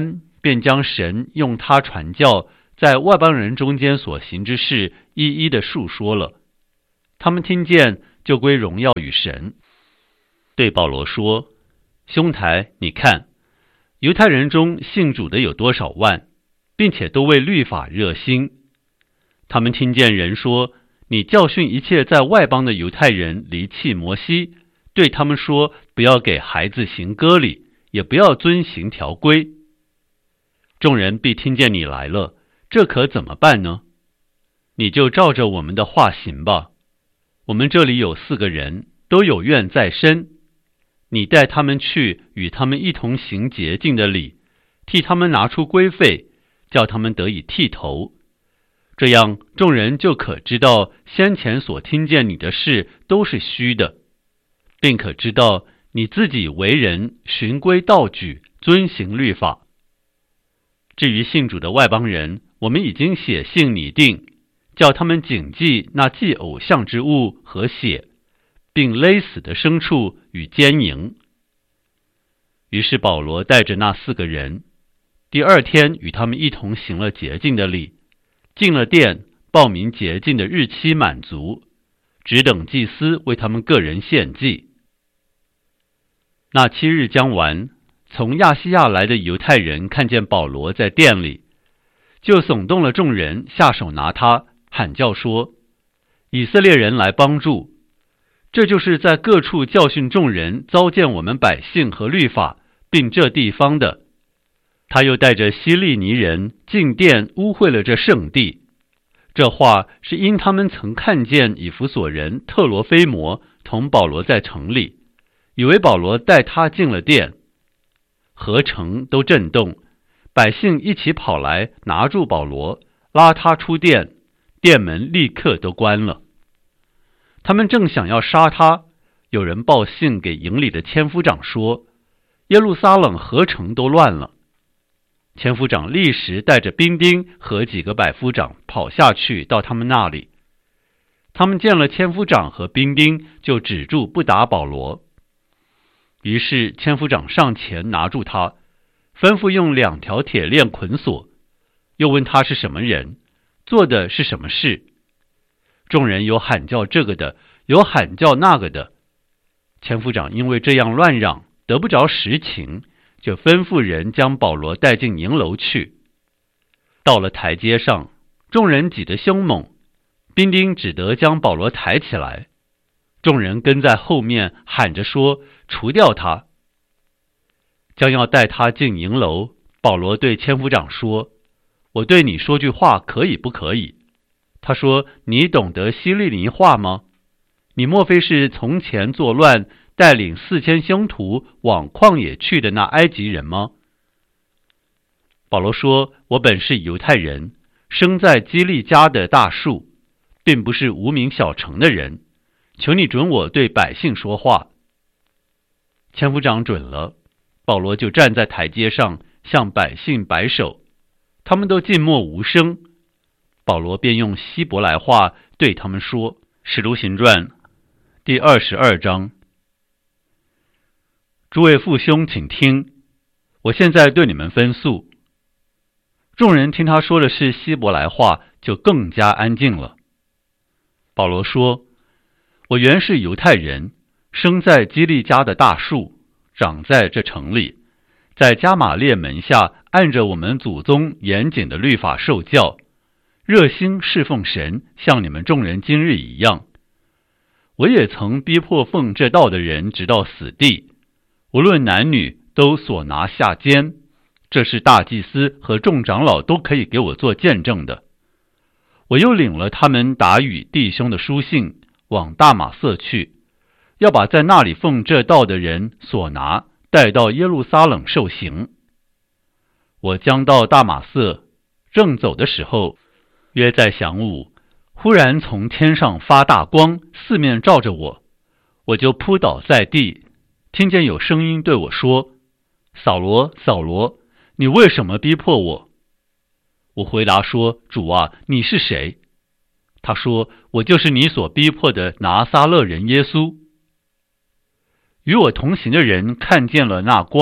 S1: 便将神用他传教在外邦人中间所行之事一一的述说了。他们听见，就归荣耀与神。对保罗说：兄台，你看，犹太人中信主的有多少万，并且都为律法热心。他们听见人说，你教训一切在外邦的犹太人离弃摩西，对他们说，不要给孩子行割礼，也不要遵行条规。众人必听见你来了，这可怎么办呢？你就照着我们的话行吧。我们这里有四个人，都有怨在身，你带他们去，与他们一同行洁净的礼，替他们拿出规费，叫他们得以剃头。这样众人就可知道先前所听见你的事都是虚的，并可知道你自己为人循规蹈矩，遵行律法。至于信主的外邦人，我们已经写信拟定，叫他们谨记那祭偶像之物和血，并勒死的牲畜与奸淫。于是保罗带着那四个人，第二天与他们一同行了洁净的礼，进了殿，报明洁净的日期满足，只等祭司为他们个人献祭。那七日将完，从亚细亚来的犹太人看见保罗在殿里，就耸动了众人，下手拿他，喊叫说：以色列人来帮助！这就是在各处教训众人，糟践我们百姓和律法，并这地方的。他又带着希利尼人进殿，污秽了这圣地。这话是因他们曾看见以弗所人特罗菲摩同保罗在城里，以为保罗带他进了殿。合城都震动，百姓一起跑来拿住保罗，拉他出殿，殿门立刻都关了。他们正想要杀他，有人报信给营里的千夫长说，耶路撒冷合城都乱了。千夫长立时带着兵丁和几个百夫长跑下去到他们那里。他们见了千夫长和兵丁，就止住不打保罗。于是千夫长上前拿住他，吩咐用两条铁链捆锁，又问他是什么人，做的是什么事。众人有喊叫这个的，有喊叫那个的。千夫长因为这样乱嚷，得不着实情，就吩咐人将保罗带进营楼去。到了台阶上，众人挤得凶猛，兵丁只得将保罗抬起来。众人跟在后面喊着说，除掉他。将要带他进营楼，保罗对千夫长说，我对你说句话可以不可以？他说，你懂得希利尼话吗？你莫非是从前作乱，带领四千凶徒往旷野去的那埃及人吗？保罗说，我本是犹太人，生在基利家的大树，并不是无名小城的人，求你准我对百姓说话。千夫长准了，保罗就站在台阶上向百姓摆手，他们都静默无声。保罗便用希伯来话对他们说，使徒行传第二十二章。诸位父兄请听，我现在对你们分诉。众人听他说的是希伯来话，就更加安静了。保罗说，我原是犹太人，生在基利家的大树，长在这城里，在加玛列门下按着我们祖宗严谨的律法受教，热心侍奉神，像你们众人今日一样。我也曾逼迫奉这道的人直到死地，无论男女都所拿下监，这是大祭司和众长老都可以给我做见证的。我又领了他们打与弟兄的书信，往大马色去，要把在那里奉这道的人所拿带到耶路撒冷受刑。我将到大马色，正走的时候，约在晌午，忽然从天上发大光，四面照着我，我就扑倒在地，听见有声音对我说，扫罗，扫罗，你为什么逼迫我？我回答说，主啊，你是谁？他说，我就是你所逼迫的拿撒勒人耶稣。与我同行的人看见了那光，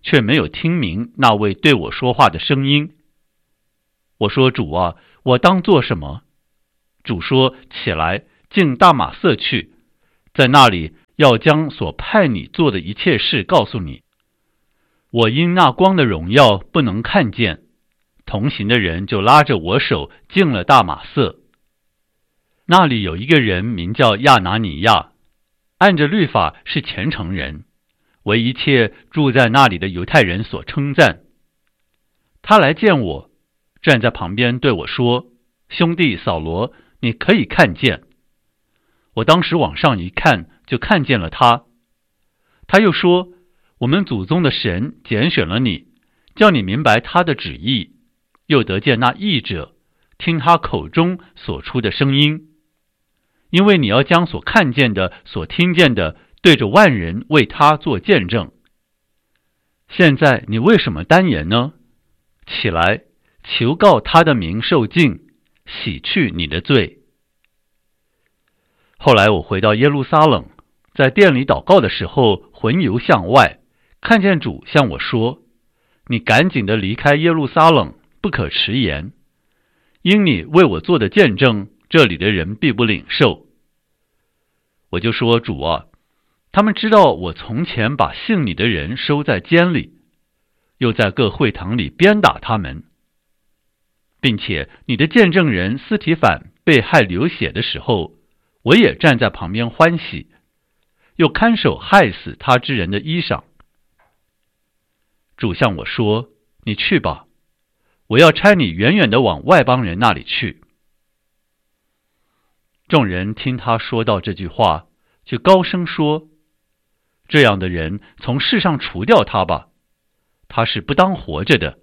S1: 却没有听明那位对我说话的声音。我说：主啊，我当做什么？主说：起来，进大马色去，在那里要将所派你做的一切事告诉你。我因那光的荣耀不能看见，同行的人就拉着我手进了大马色。那里有一个人名叫亚拿尼亚，按着律法是虔诚人，为一切住在那里的犹太人所称赞。他来见我，站在旁边对我说：兄弟扫罗，你可以看见。我当时往上一看，就看见了他。他又说：我们祖宗的神拣选了你，叫你明白他的旨意，又得见那译者，听他口中所出的声音。因为你要将所看见的、所听见的，对着万人为他做见证。现在你为什么单言呢？起来，求告他的名受尽，洗去你的罪。后来我回到耶路撒冷，在店里祷告的时候，魂游向外，看见主向我说：你赶紧的离开耶路撒冷，不可迟延，因你为我做的见证，这里的人必不领受。我就说：主啊，他们知道我从前把信你的人收在监里，又在各会堂里鞭打他们，并且你的见证人司提反被害流血的时候，我也站在旁边欢喜，又看守害死他之人的衣裳。主向我说：你去吧，我要差你远远地往外邦人那里去。众人听他说到这句话，就高声说：这样的人从世上除掉他吧，他是不当活着的。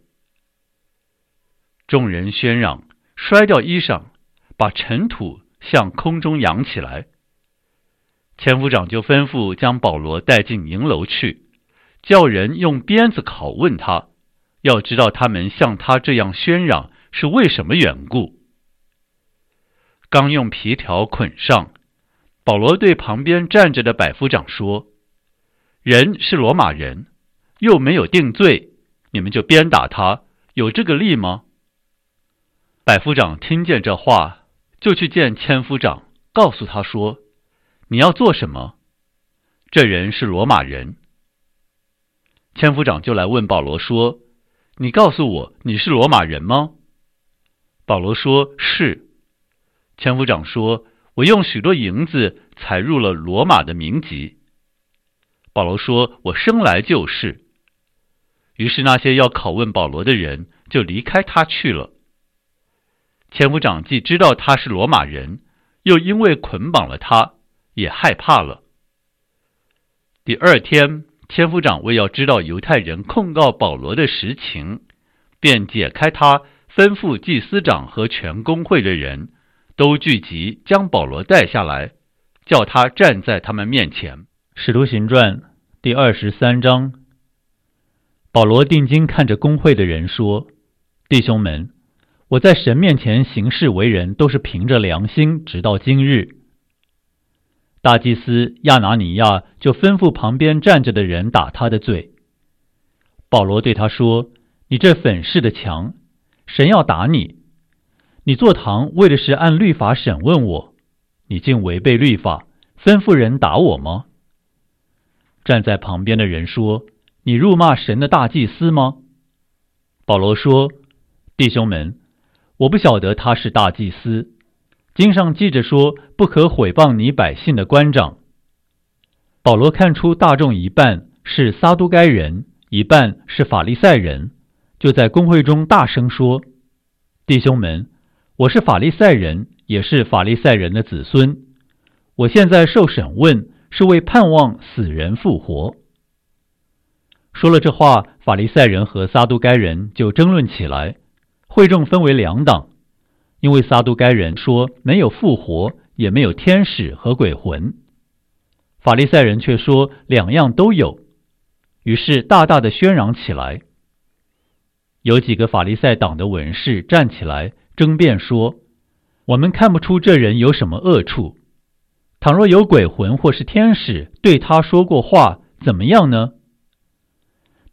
S1: 众人喧嚷，摔掉衣裳，把尘土向空中扬起来。千夫长就吩咐将保罗带进营楼去，叫人用鞭子拷问他，要知道他们像他这样喧嚷是为什么缘故。刚用皮条捆上，保罗对旁边站着的百夫长说：人是罗马人，又没有定罪，你们就鞭打他，有这个例吗？百夫长听见这话，就去见千夫长，告诉他说：你要做什么？这人是罗马人。千夫长就来问保罗说：你告诉我，你是罗马人吗？保罗说：是。千夫长说：我用许多银子采入了罗马的民籍。保罗说：我生来就是。于是那些要拷问保罗的人就离开他去了。千夫长既知道他是罗马人，又因为捆绑了他，也害怕了。第二天，千夫长为要知道犹太人控告保罗的实情，便解开他，吩咐祭司长和全公会的人都聚集，将保罗带下来，叫他站在他们面前。
S2: 使徒行传第二十三章。保罗定睛看着公会的人说：弟兄们，我在神面前行事为人，都是凭着良心，直到今日。大祭司亚拿尼亚就吩咐旁边站着的人打他的罪。保罗对他说：你这粉饰的墙，神要打你。你坐堂为的是按律法审问我，你竟违背律法，吩咐人打我吗？站在旁边的人说：你辱骂神的大祭司吗？保罗说：弟兄们，我不晓得他是大祭司，经上记着说，不可毁谤你百姓的官长。保罗看出大众一半是撒都该人，一半是法利赛人，就在公会中大声说：弟兄们，我是法利赛人，也是法利赛人的子孙。我现在受审问，是为盼望死人复活。说了这话，法利赛人和撒都该人就争论起来，会众分为两党，因为撒都该人说没有复活，也没有天使和鬼魂，法利赛人却说两样都有，于是大大的喧嚷起来。有几个法利赛党的文士站起来争辩说：我们看不出这人有什么恶处，倘若有鬼魂或是天使对他说过话，怎么样呢？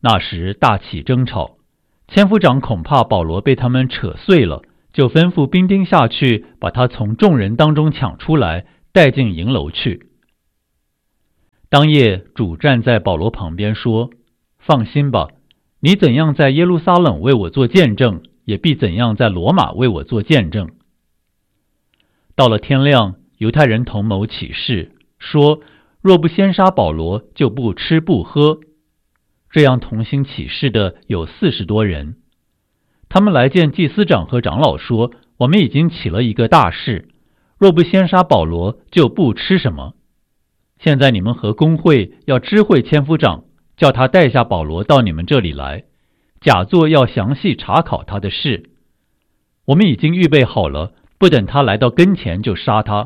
S1: 那时大起争吵，千夫长恐怕保罗被他们扯碎了，就吩咐兵丁下去，把他从众人当中抢出来，带进营楼去。当夜，主站在保罗旁边说：放心吧，你怎样在耶路撒冷为我做见证，也必怎样在罗马为我做见证。到了天亮，犹太人同谋起誓，说若不先杀保罗，就不吃不喝。这样同心起誓的有四十多人。他们来见祭司长和长老说：我们已经起了一个大事，若不先杀保罗，就不吃什么。现在你们和公会要知会千夫长，叫他带下保罗到你们这里来，假作要详细查考他的事。我们已经预备好了，不等他来到跟前就杀他。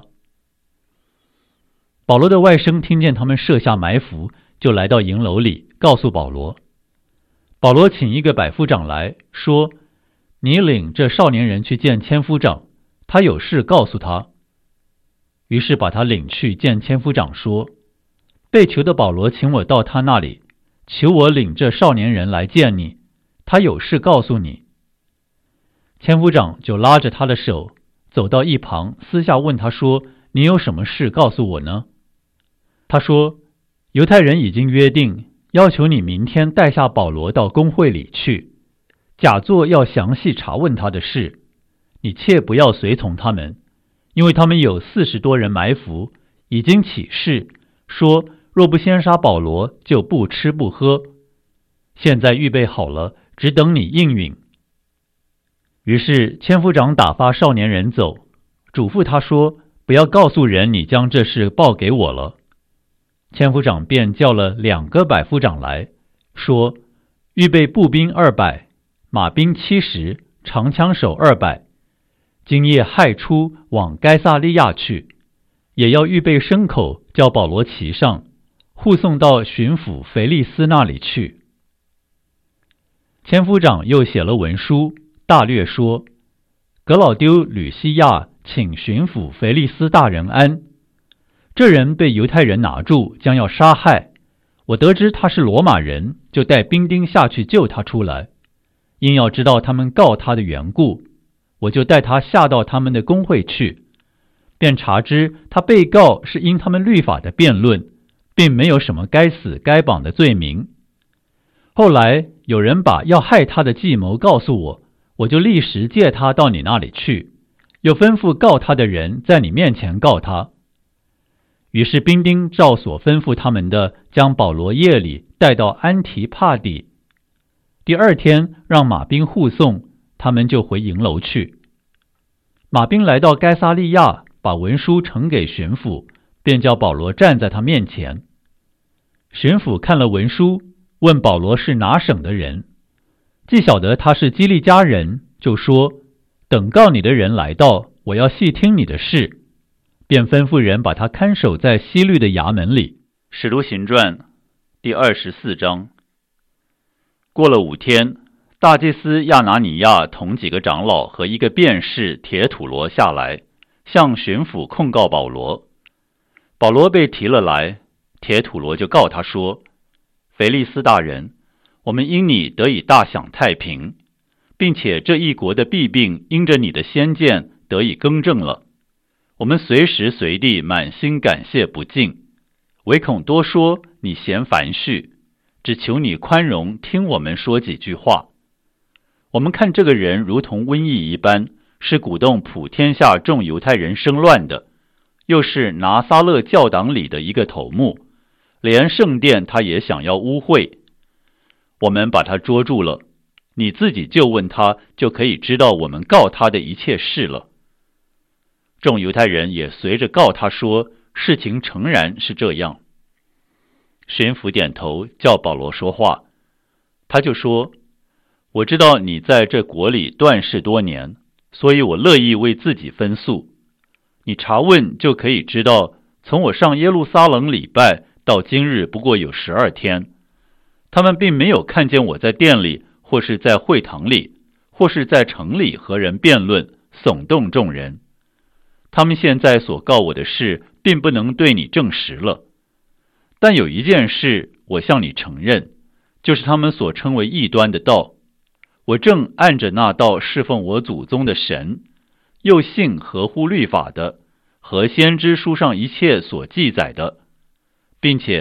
S1: 保罗的外甥听见他们设下埋伏，就来到营楼里，告诉保罗。保罗请一个百夫长来说：你领这少年人去见千夫长，他有事告诉他。于是把他领去见千夫长，说：被囚的保罗请我到他那里，求我领这少年人来见你，他有事告诉你。千夫长就拉着他的手走到一旁，私下问他说：你有什么事告诉我呢？他说：犹太人已经约定，要求你明天带下保罗到公会里去，假作要详细查问他的事，你切不要随从他们，因为他们有四十多人埋伏，已经起誓，说若不先杀保罗，就不吃不喝。现在预备好了，只等你应允。于是千夫长打发少年人走，嘱咐他说：不要告诉人你将这事报给我了。千夫长便叫了两个百夫长来，说：预备步兵二百，马兵七十，长枪手二百，今夜亥初往该撒利亚去，也要预备牲口，叫保罗骑上，护送到巡抚腓利斯那里去。千夫长又写了文书，大略说：格老丢吕西亚请巡抚腓利斯大人安。这人被犹太人拿住，将要杀害。我得知他是罗马人，就带兵丁下去救他出来。因要知道他们告他的缘故，我就带他下到他们的公会去，便查知他被告是因他们律法的辩论，并没有什么该死该绑的罪名。后来有人把要害他的计谋告诉我，我就立时借他到你那里去，又吩咐告他的人在你面前告他。于是兵丁照所吩咐他们的，将保罗夜里带到安提帕底。第二天让马兵护送，他们就回营楼去。马兵来到该撒利亚，把文书呈给巡抚，便叫保罗站在他面前。巡抚看了文书，问保罗是哪省的人，既晓得他是基利家人，就说：等告你的人来到，我要细听你的事。便吩咐人把他看守在西律的衙门里。
S2: 使徒行传第二十四章。过了五天，大祭司亚拿尼亚同几个长老和一个辩士铁土罗下来，向巡抚控告保罗。保罗被提了来，铁土罗就告他说：腓利斯大人，我们因你得以大享太平，并且这一国的弊病因着你的先见得以更正了。我们随时随地满心感谢不尽，唯恐多说你嫌繁絮，只求你宽容听我们说几句话。我们看这个人如同瘟疫一般，是鼓动普天下众犹太人生乱的，又是拿撒勒教党里的一个头目，连圣殿他也想要污秽。我们把他捉住了，你自己就问他，就可以知道我们告他的一切事了。众犹太人也随着告他说，事情诚然是这样。巡抚点头，叫保罗说话。他就说：我知道你在这国里断事多年，所以我乐意为自己分诉。你查问就可以知道，从我上耶路撒冷礼拜到今日不过有十二天，他们并没有看见我在殿里，或是在会堂里，或是在城里和人辩论，耸动众人。他们现在所告我的事，并不能对你证实了。但有一件事，我向你承认，
S1: 就是他们所称为异端的道。我正按着那道侍奉我祖宗的神，又信合乎律法的和先知书上一切所记载的，并且